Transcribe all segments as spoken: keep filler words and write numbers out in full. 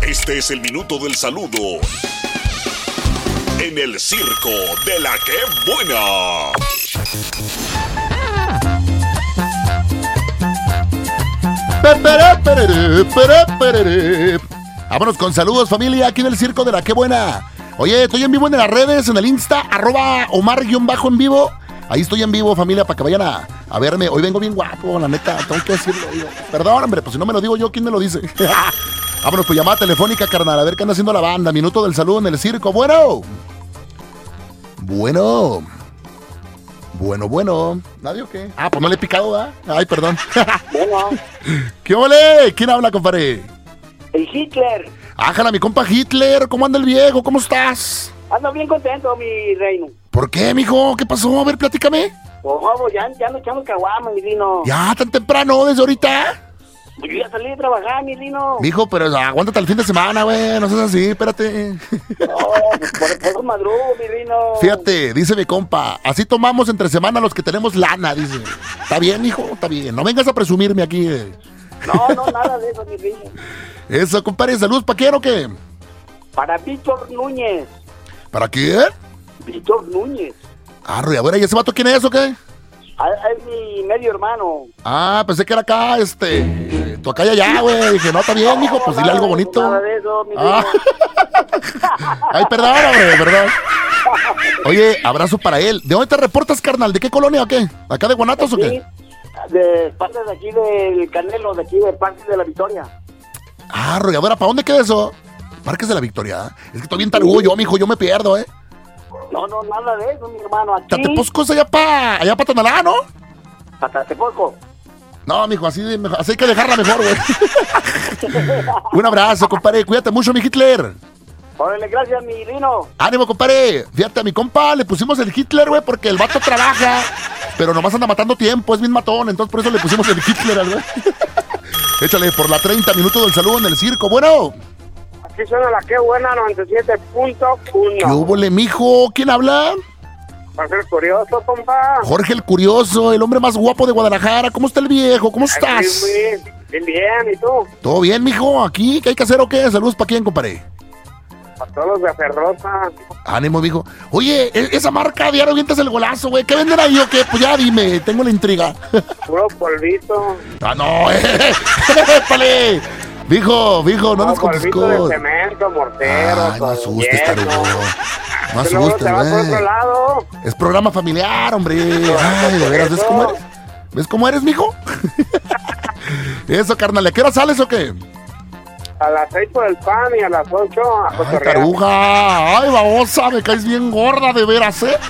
Este es el minuto del saludo en el circo de la que buena. Vámonos con saludos, familia, aquí en el circo de la que buena. Oye, estoy en vivo en las redes, en el Insta, arroba Omar-en vivo. Ahí estoy en vivo, familia, para que vayan a, a verme. Hoy vengo bien guapo, la neta, tengo que decirlo. Yo. Perdón, hombre, pues si no me lo digo yo, ¿quién me lo dice? Vámonos, pues llamada telefónica, carnal, a ver qué anda haciendo la banda. Minuto del saludo en el circo. Bueno. Bueno. Bueno, bueno. ¿Nadie o qué? Ah, pues no le he picado, ¿verdad? Ay, perdón. Bueno. ¿Qué ole? ¿Quién habla, compadre? El Hitler. Ájala, mi compa Hitler. ¿Cómo anda el viejo? ¿Cómo estás? Ando bien contento, mi reino. ¿Por qué, mijo? ¿Qué pasó? A ver, platícame. Ojo, ya, ya no echamos caguama, mi rino. ¿Ya tan temprano, desde ahorita? Yo ya salí de trabajar, mi rino. Mijo, pero aguántate el fin de semana, güey. No seas así, espérate. No, por, por madrugo, mi rino. Fíjate, dice mi compa, así tomamos entre semana los que tenemos lana, dice. ¿Está bien, hijo? Está bien. No vengas a presumirme aquí. Eh. No, no, nada de eso, mi rino. Eso, compadre. ¿Saludos para quién o qué? Para Víctor Núñez. ¿Para quién? Víctor Núñez. Ah, Ruiadora, ¿y ese vato quién es o qué? Ah, es mi medio hermano. Ah, pensé que era acá, este... Tu acá y allá, güey. Dije, no, está bien, no, mijo, pues dile algo bonito. Nada de eso, mi ah. Ay, perdón, hombre, perdón. Oye, abrazo para él. ¿De dónde te reportas, carnal? ¿De qué colonia o qué? ¿Acá de Guanatos aquí, o qué? De parte de aquí del Canelo, de aquí de Parques de la Victoria. Ah, Ruiadora, ¿para dónde queda eso? Parques de la Victoria. Es que estoy bien tarugo yo, mijo, yo me pierdo, ¿eh? No, no, nada de eso, mi hermano. Aquí... Tatepozco es allá para allá pa Tonalá, ¿no? ¿Para Tatepozco? No, mijo, así, de, así hay que dejarla mejor, güey. Un abrazo, compadre. Cuídate mucho, mi Hitler. Órale, gracias, mi Rino. Ánimo, compadre. Fíjate, a mi compa le pusimos el Hitler, güey, porque el vato trabaja, pero nomás anda matando tiempo, es bien matón, entonces por eso le pusimos el Hitler al güey. Échale por la treinta minutos del saludo en el circo. Bueno. Aquí suena la que buena noventa y siete punto uno. ¿Qué húbole, mijo? ¿Quién habla? Jorge el Curioso, compa. Jorge el Curioso, el hombre más guapo de Guadalajara. ¿Cómo está el viejo? ¿Cómo estás? Aquí, bien, bien, ¿y tú? ¿Todo bien, mijo? ¿Aquí? ¿Qué hay que hacer o qué? Saludos para quién, compadre. Para todos los de Ferrosa. Ánimo, mijo. Oye, esa marca diario vientas el golazo, güey. ¿Qué venden ahí o qué? Pues ya dime, tengo la intriga. Puro polvito. Ah, no, eh. ¡Épale! Mijo, mijo, no, no nos contes polvito de cemento, mortero. Ay, no asustes, tarugo. No asustes, güey. Es programa familiar, hombre. Ay, de veras, ¿ves cómo eres? ¿Ves cómo eres, mijo? Eso, carnal. ¿A qué hora sales o qué? A las seis por el pan y a las ocho a Ay, taruga. Ay, babosa, me caes bien gorda, de veras, ¿eh?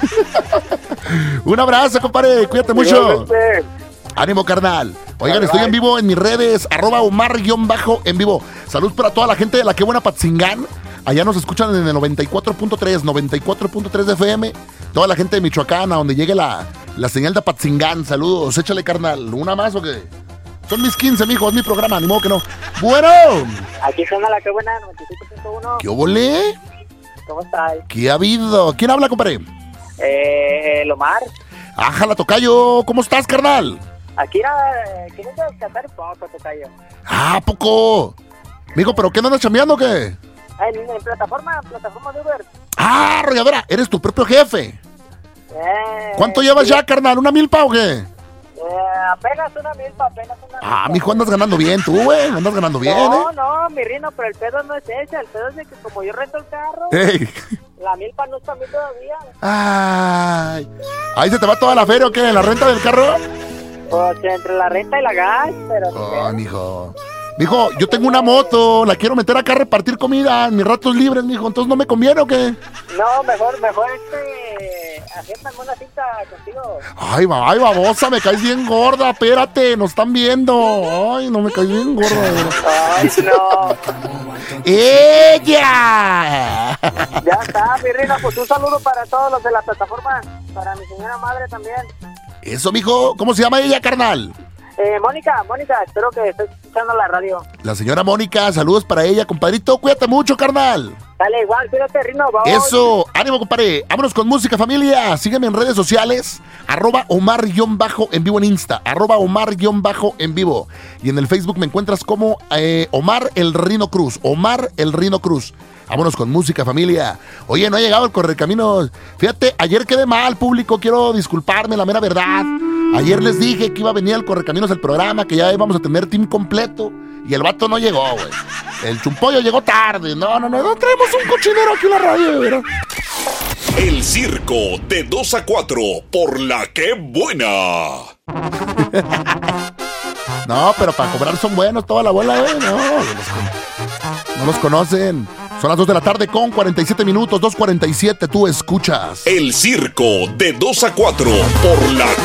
Un abrazo, compadre. Cuídate mucho. Ánimo, carnal. Oigan, estoy en vivo en mis redes, arroba Omar-en vivo. Salud para toda la gente de la que buena Patzingán. Allá nos escuchan en el noventa y cuatro punto tres, noventa y cuatro punto tres de F M. Toda la gente de Michoacán, a donde llegue la, la señal de Patzingán. Saludos, échale, carnal. ¿Una más o qué? Son mis quince, mijo, es mi programa, ni modo que no. Bueno. Aquí suena la que buena, noventa y siete punto uno. ¿Qué volé? ¿Cómo estás? ¿Qué ha habido? ¿Quién habla, compadre? Eh, el Omar. Ájala, tocayo. ¿Cómo estás, carnal? Aquí era, ¿quieres descansar un poco, tocayo? Ah, poco. Mijo, ¿pero qué no andas chambeando o qué? Ah, en, en plataforma, plataforma de Uber. Ah, rolladora, eres tu propio jefe. Eh, ¿Cuánto llevas sí. ya, carnal? ¿Una milpa o qué? Eh, apenas una milpa, apenas una milpa. Ah, mijo, andas ganando bien tú, güey. Andas ganando bien, no, ¿eh? No, no, mi Rino, pero el pedo no es ese. El pedo es de que como yo rento el carro, Ey. la milpa no es para mí todavía. Ay. ¿Ahí se te va toda la feria o qué? ¿En la renta del carro? Pues entre la renta y la gas, pero... Oh, mijo. Mijo, yo tengo una moto, la quiero meter acá a repartir comida en mis ratos libres, mijo. Entonces, ¿no me conviene o qué? No, mejor, mejor este... Agéndame una cita contigo. Ay, va, ay, babosa, me caes bien gorda, espérate, nos están viendo. Ay, no me caes bien gorda. Ay, no. ¡Ella! Ya está, mi reina, pues un saludo para todos los de la plataforma, para mi señora madre también. Eso, mijo, ¿cómo se llama ella, carnal? Eh, Mónica, Mónica, espero que estés escuchando la radio. La señora Mónica, saludos para ella, compadrito, cuídate mucho, carnal. Dale igual, cuídate, Rino. Vamos. Eso, ánimo, compadre. Vámonos con música, familia. Sígueme en redes sociales. Arroba Omar-en vivo en Insta. Arroba Omar-en vivo. Y en el Facebook me encuentras como eh, Omar el Rino Cruz. Omar el Rino Cruz. Vámonos con música, familia. Oye, no ha llegado el Correcaminos. Fíjate, ayer quedé mal, público. Quiero disculparme, la mera verdad. Ayer les dije que iba a venir el Correcaminos el programa, que ya íbamos a tener team completo. Y el vato no llegó, güey. El chumpollo llegó tarde. No, no, no, no traemos un cochinero aquí en la radio, ¿verdad? El circo de dos a cuatro por La Que Buena. No, pero para cobrar son buenos toda la bola, güey. No, no los, no los conocen. Son las dos de la tarde con cuarenta y siete minutos, dos cuarenta y siete, tú escuchas. El circo de dos a cuatro por La